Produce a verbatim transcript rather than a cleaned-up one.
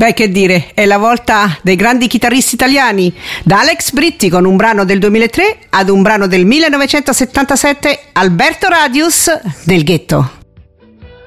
Beh, che dire, è la volta dei grandi chitarristi italiani, da Alex Britti con un brano del duemilatré ad un brano del millenovecentosettantasette, Alberto Radius, Del Ghetto.